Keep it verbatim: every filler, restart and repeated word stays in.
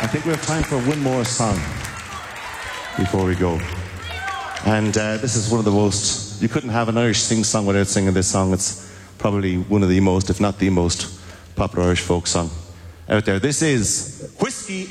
I think we have time for one more song before we go. And uh, this is one of the most, you couldn't have an Irish sing-song without singing this song. It's probably one of the most, if not the most, popular Irish folk song out there. This is Whiskey